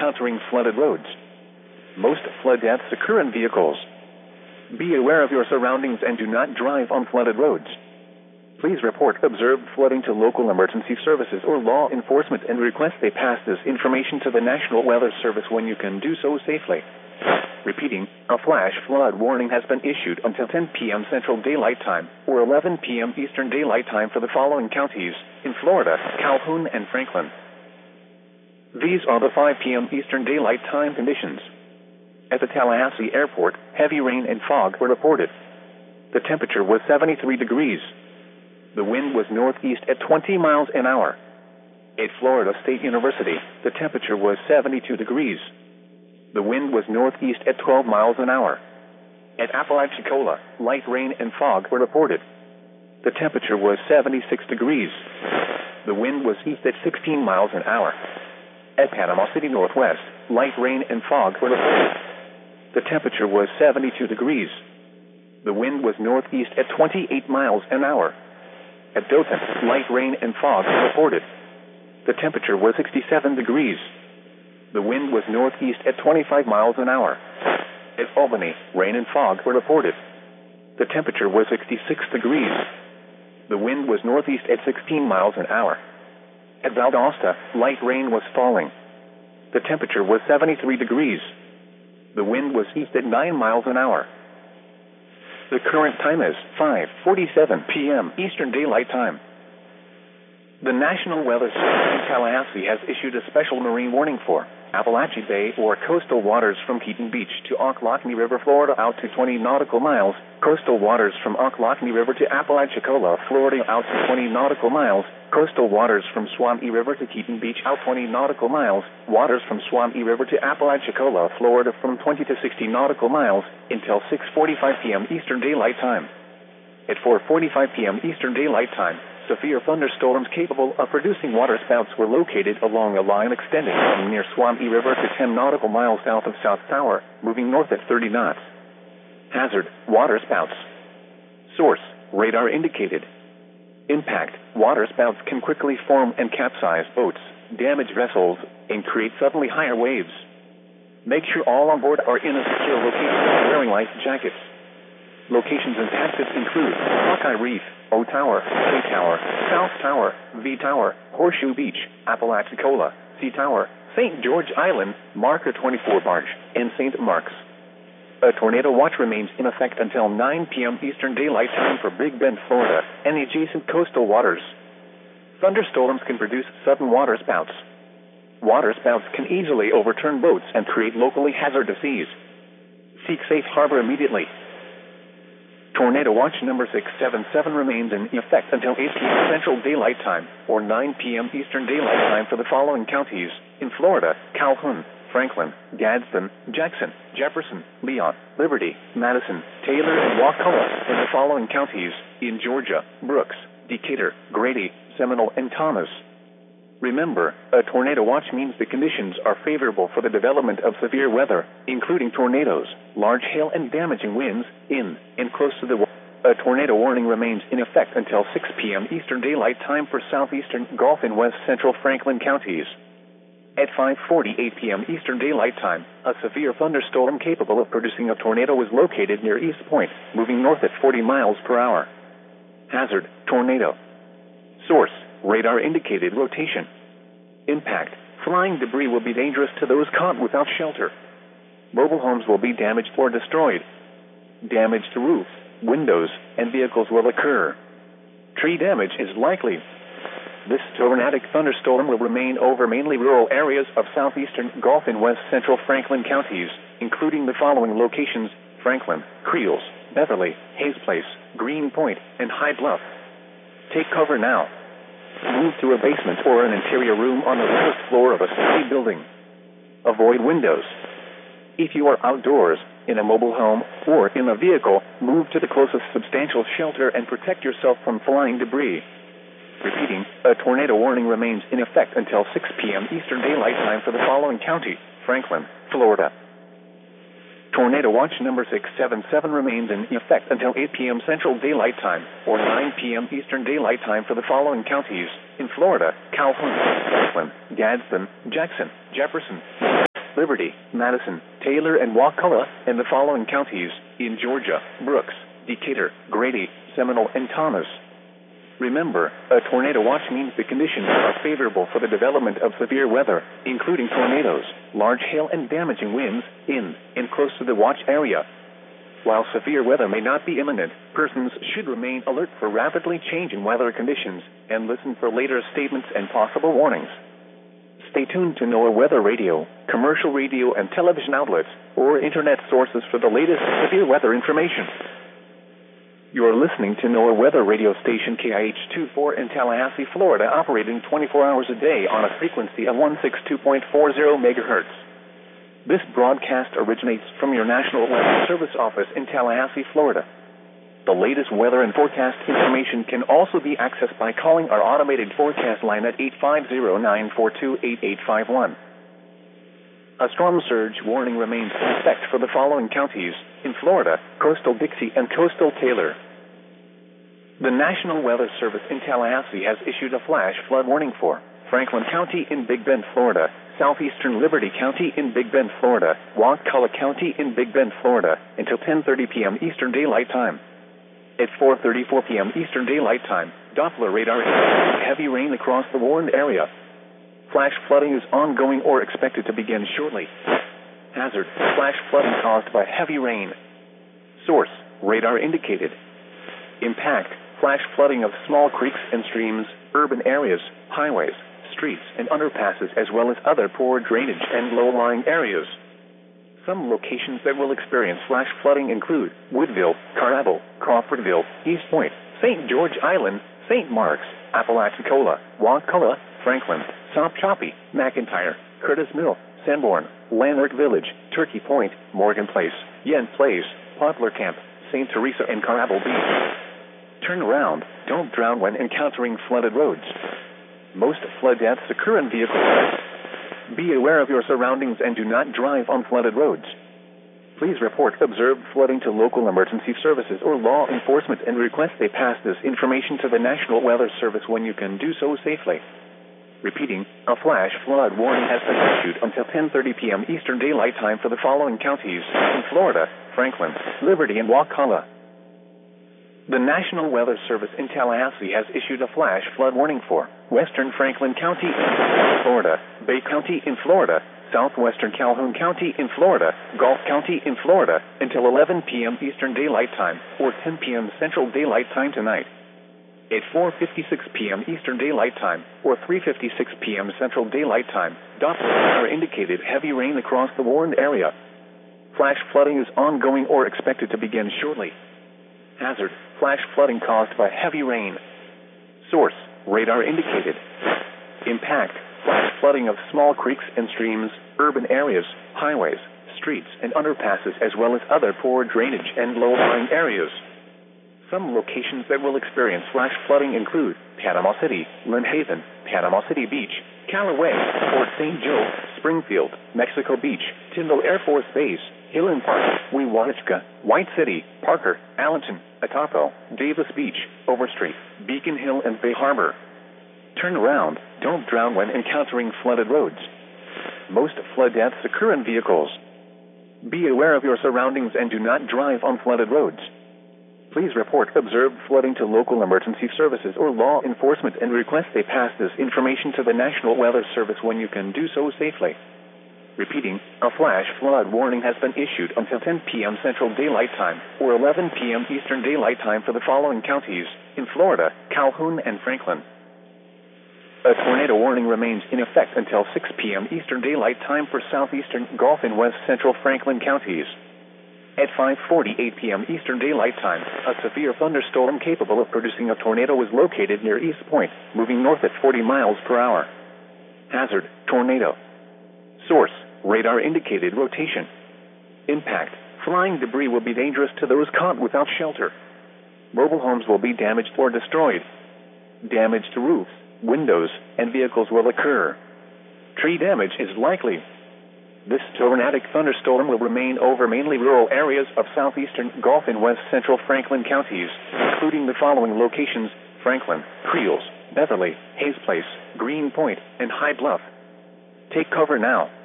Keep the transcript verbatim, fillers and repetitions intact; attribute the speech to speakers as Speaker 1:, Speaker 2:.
Speaker 1: encountering flooded roads. Most flood deaths occur in vehicles. Be aware of your surroundings and do not drive on flooded roads. Please report observed flooding to local emergency services or law enforcement and request they pass this information to the National Weather Service when you can do so safely. Repeating, a flash flood warning has been issued until ten p m Central Daylight Time or eleven p m Eastern Daylight Time for the following counties in Florida, Calhoun, and Franklin. These are the five p m Eastern Daylight Time conditions. At the Tallahassee Airport, heavy rain and fog were reported. The temperature was seventy-three degrees. The wind was northeast at twenty miles an hour. At Florida State University, the temperature was seventy-two degrees. The wind was northeast at twelve miles an hour. At Apalachicola, light rain and fog were reported. The temperature was seventy-six degrees. The wind was east at sixteen miles an hour. At Panama City Northwest, light rain and fog were reported. The temperature was seventy-two degrees. The wind was northeast at twenty-eight miles an hour. At Dothan, light rain and fog were reported. The temperature was sixty-seven degrees. The wind was northeast at twenty-five miles an hour. At Albany, rain and fog were reported. The temperature was sixty-six degrees. The wind was northeast at sixteen miles an hour. At Valdosta, light rain was falling. The temperature was seventy-three degrees. The wind was east at nine miles an hour. The current time is five forty-seven p m Eastern Daylight Time. The National Weather Service in Tallahassee has issued a special marine warning for Apalachee Bay or coastal waters from Keaton Beach to Ocklawahamie River, Florida out to twenty nautical miles, coastal waters from Ocklawahamie River to Apalachicola, Florida out to twenty nautical miles, coastal waters from Swampy River to Keaton Beach out twenty nautical miles, waters from Swampy River to Apalachicola, Florida from twenty to sixty nautical miles, until six forty-five p m Eastern Daylight Time. At four forty-five p m Eastern Daylight Time, severe thunderstorms capable of producing waterspouts were located along a line extending from near Swampy River to ten nautical miles south of South Tower, moving north at thirty knots. Hazard, waterspouts. Source, radar indicated. Impact, waterspouts can quickly form and capsize boats, damage vessels, and create suddenly higher waves. Make sure all on board are in a secure location wearing life jackets. Locations and tactics include Hawkeye Reef, O Tower, K Tower, South Tower, V Tower, Horseshoe Beach, Apalachicola, C Tower, Saint George Island, Marker twenty-four Barge, and Saint Mark's. A tornado watch remains in effect until nine p m Eastern Daylight Time for Big Bend, Florida, and the adjacent coastal waters. Thunderstorms can produce sudden waterspouts. Waterspouts can easily overturn boats and create locally hazardous seas. Seek safe harbor immediately. Tornado Watch number six seven seven remains in effect until eight p m Central Daylight Time or nine p m Eastern Daylight Time for the following counties in Florida: Calhoun, Franklin, Gadsden, Jackson, Jefferson, Leon, Liberty, Madison, Taylor, and Wakulla, and the following counties in Georgia: Brooks, Decatur, Grady, Seminole, and Thomas. Remember, a tornado watch means the conditions are favorable for the development of severe weather, including tornadoes, large hail, and damaging winds in and close to the water. A tornado warning remains in effect until six p m Eastern Daylight Time for southeastern Gulf and west central Franklin counties. At five forty-eight p m Eastern Daylight Time, a severe thunderstorm capable of producing a tornado was located near East Point, moving north at forty miles per hour. Hazard, tornado. Source, radar indicated rotation. Impact, flying debris will be dangerous to those caught without shelter. Mobile homes will be damaged or destroyed. Damage to roofs, windows, and vehicles will occur. Tree damage is likely. This tornadic thunderstorm will remain over mainly rural areas of southeastern Gulf and west central Franklin counties, including the following locations: Franklin, Creels, Beverly, Hayes Place, Green Point, and High Bluff. Take cover now. Move to a basement or an interior room on the first floor of a city building. Avoid windows. If you are outdoors, in a mobile home, or in a vehicle, move to the closest substantial shelter and protect yourself from flying debris. Repeating, a tornado warning remains in effect until six p m Eastern Daylight Time for the following county: Franklin, Florida. Tornado Watch number six seven seven remains in effect until eight p m Central Daylight Time or nine p m Eastern Daylight Time for the following counties in Florida: Calhoun, Franklin, Gadsden, Jackson, Jefferson, Liberty, Madison, Taylor, and Wakulla, and the following counties in Georgia: Brooks, Decatur, Grady, Seminole, and Thomas. Remember, a tornado watch means the conditions are favorable for the development of severe weather, including tornadoes, large hail, and damaging winds in and close to the watch area. While severe weather may not be imminent, persons should remain alert for rapidly changing weather conditions and listen for later statements and possible warnings. Stay tuned to NOAA Weather Radio, commercial radio and television outlets, or internet sources for the latest severe weather information. You are listening to NOAA Weather Radio Station K I H twenty-four in Tallahassee, Florida, operating twenty-four hours a day on a frequency of one sixty-two point four zero megahertz. This broadcast originates from your National Weather Service office in Tallahassee, Florida. The latest weather and forecast information can also be accessed by calling our automated forecast line at eight five zero, nine four two, eight eight five one. A storm surge warning remains in effect for the following counties in Florida: Coastal Dixie and Coastal Taylor. The National Weather Service in Tallahassee has issued a flash flood warning for Franklin County in Big Bend, Florida, southeastern Liberty County in Big Bend, Florida, Wakulla County in Big Bend, Florida, until ten thirty p.m. Eastern Daylight Time. At four thirty-four p.m. Eastern Daylight Time, Doppler radar indicates heavy rain across the warned area. Flash flooding is ongoing or expected to begin shortly. Hazard: flash flooding caused by heavy rain. Source: radar indicated. Impact: flash flooding of small creeks and streams, urban areas, highways, streets, and underpasses, as well as other poor drainage and low-lying areas. Some locations that will experience flash flooding include Woodville, Carrabble, Crawfordville, East Point, Saint George Island, Saint Marks, Apalachicola, Wakulla, Franklin, South Choppy, McIntyre, Curtis Mill, Sanborn, Lanark Village, Turkey Point, Morgan Place, Yen Place, Poplar Camp, Saint Teresa, and Carrabble Beach. Turn around. Don't drown when encountering flooded roads. Most flood deaths occur in vehicles. Be aware of your surroundings and do not drive on flooded roads. Please report observed flooding to local emergency services or law enforcement and request they pass this information to the National Weather Service when you can do so safely. Repeating, a flash flood warning has been issued until ten thirty p.m. Eastern Daylight Time for the following counties in Florida: Franklin, Liberty, and Wakulla. The National Weather Service in Tallahassee has issued a flash flood warning for Western Franklin County in Florida, Bay County in Florida, Southwestern Calhoun County in Florida, Gulf County in Florida, until eleven p.m. Eastern Daylight Time or ten p.m. Central Daylight Time tonight. At four fifty-six p.m. Eastern Daylight Time or three fifty-six p.m. Central Daylight Time, Doppler radar indicated heavy rain across the warned area. Flash flooding is ongoing or expected to begin shortly. Hazard: flash flooding caused by heavy rain. Source: radar indicated. Impact: flash flooding of small creeks and streams, urban areas, highways, streets, and underpasses, as well as other poor drainage and low-lying areas. Some locations that will experience flash flooding include Panama City, Lynn Haven, Panama City Beach, Callaway, Port Saint Joe, Springfield, Mexico Beach, Tyndall Air Force Base, Highland Park, Wewanachka, White City, Parker, Allenton, Atapo, Davis Beach, Overstreet, Beacon Hill, and Bay Harbor. Turn around. Don't drown when encountering flooded roads. Most flood deaths occur in vehicles. Be aware of your surroundings and do not drive on flooded roads. Please report observed flooding to local emergency services or law enforcement and request they pass this information to the National Weather Service when you can do so safely. Repeating, a flash flood warning has been issued until ten p.m. Central Daylight Time or eleven p.m. Eastern Daylight Time for the following counties in Florida: Calhoun and Franklin. A tornado warning remains in effect until six p.m. Eastern Daylight Time for southeastern Gulf and west central Franklin counties. At five forty-eight p.m. Eastern Daylight Time, a severe thunderstorm capable of producing a tornado was located near East Point, moving north at forty miles per hour. Hazard: tornado. Source: radar indicated rotation. Impact: flying debris will be dangerous to those caught without shelter. Mobile homes will be damaged or destroyed. Damage to roofs, windows, and vehicles will occur. Tree damage is likely. This tornadic thunderstorm will remain over mainly rural areas of southeastern Gulf and west central Franklin counties, including the following locations: Franklin, Creels, Beverly, Hayes Place, Green Point, and High Bluff. Take cover now.